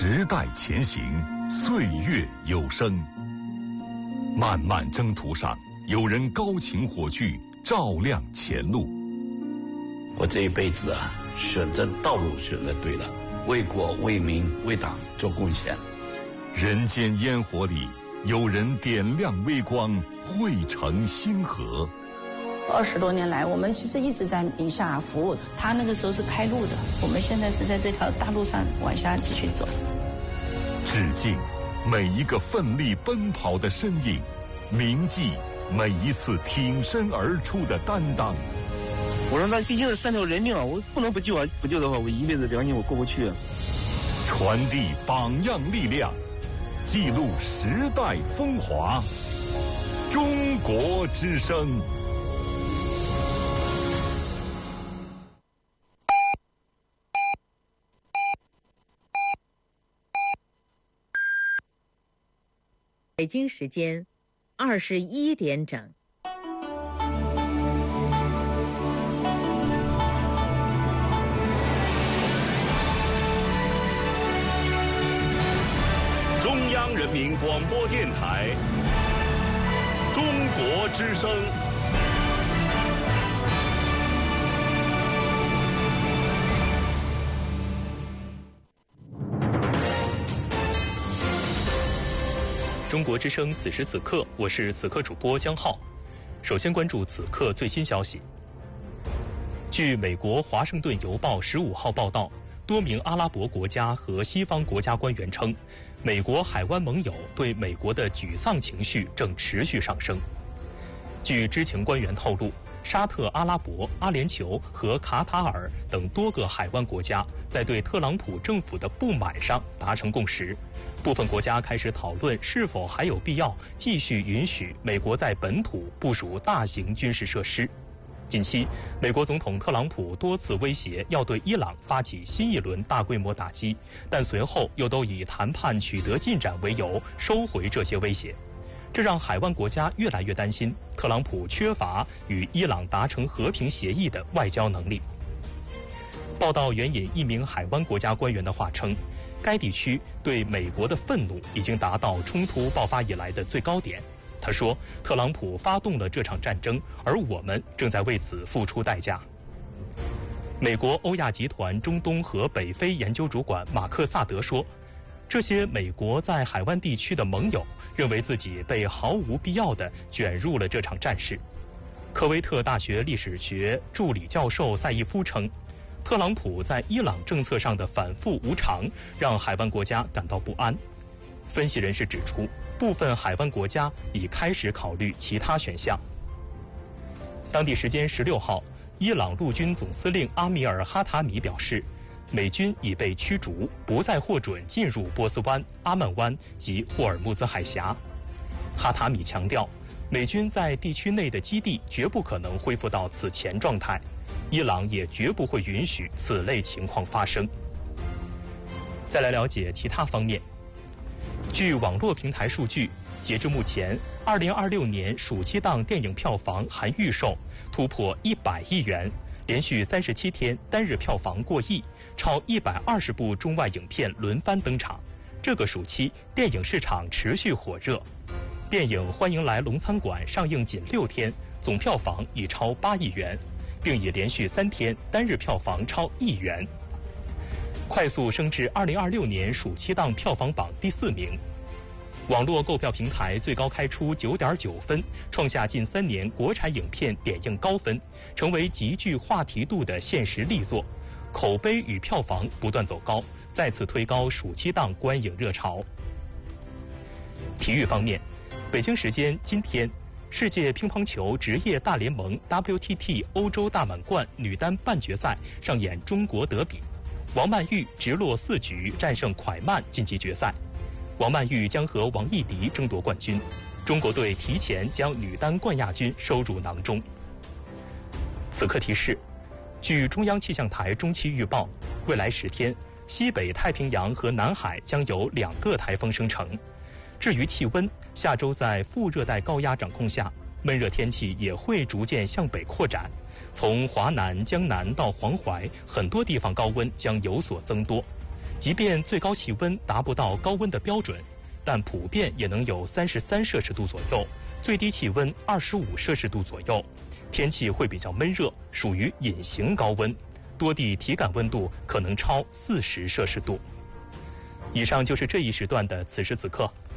时代前行，岁月有声。漫漫征途上，有人高擎火炬，照亮前路。 我这一辈子啊，选择道路选择对了，为国为民为党做贡献。 人间烟火里，有人点亮微光，汇成星河。 20多年来，我们其实一直在宁夏服务。他那个时候是开路的，我们现在是在这条大路上往下继续走。 致敬每一个奋力奔跑的身影，铭记每一次挺身而出的担当。 我说那毕竟是3条人命啊，我不能不救啊！不救的话，我一辈子良心我过不去。 传递榜样力量，记录时代风华。中国之声。 北京时间21点整。 中央人民广播电台，中国之声。 中国之声，此时此刻，我是此刻主播江浩。首先关注此刻最新消息。据美国《华盛顿邮报》15号报道，多名阿拉伯国家和西方国家官员称，美国海湾盟友对美国的沮丧情绪正持续上升。据知情官员透露，沙特阿拉伯、阿联酋和卡塔尔等多个海湾国家在对特朗普政府的不满上达成共识。部分国家开始讨论是否还有必要继续允许美国在本土部署大型军事设施。近期，美国总统特朗普多次威胁要对伊朗发起新一轮大规模打击，但随后又都以谈判取得进展为由收回这些威胁。这让海湾国家越来越担心特朗普缺乏与伊朗达成和平协议的外交能力。报道援引一名海湾国家官员的话称，该地区对美国的愤怒已经达到冲突爆发以来的最高点。他说，特朗普发动了这场战争，而我们正在为此付出代价。美国欧亚集团中东和北非研究主管马克萨德说，这些美国在海湾地区的盟友认为自己被毫无必要地卷入了这场战事。科威特大学历史学助理教授赛义夫称，特朗普在伊朗政策上的反复无常让海湾国家感到不安。分析人士指出，部分海湾国家已开始考虑其他选项。当地时间16号，伊朗陆军总司令阿米尔·哈塔米表示，美军已被驱逐，不再获准进入波斯湾、阿曼湾及霍尔木兹海峡。哈塔米强调，美军在地区内的基地绝不可能恢复到此前状态，伊朗也绝不会允许此类情况发生。再来了解其他方面。据网络平台数据，截至目前，2026年暑期档电影票房含预售突破100亿元，连续37天单日票房过亿，超120部中外影片轮番登场。这个暑期电影市场持续火热。电影《欢迎来龙餐馆》上映仅6天，总票房已超8亿元，并已连续3天单日票房超1亿元，快速升至2026年暑期档票房榜第4名。网络购票平台最高开出9.9分，创下近3年国产影片点映高分，成为极具话题度的现实力作，口碑与票房不断走高，再次推高暑期档观影热潮。体育方面，北京时间今天，世界乒乓球职业大联盟 WTT 欧洲大满贯女单半决赛上演中国德比，王曼玉直落4局战胜蒯曼晋级决赛。王曼玉将和王艺迪争夺冠军，中国队提前将女单冠亚军收入囊中。此刻提示，据中央气象台中期预报，未来10天，西北太平洋和南海将有2个台风生成。至于气温，下周在副热带高压掌控下，闷热天气也会逐渐向北扩展。从华南、江南到黄淮，很多地方高温将有所增多。 即便最高气温达不到高温的标准，但普遍也能有33摄氏度左右，最低气温25摄氏度左右，天气会比较闷热，属于隐形高温，多地体感温度可能超40摄氏度。以上就是这一时段的此时此刻，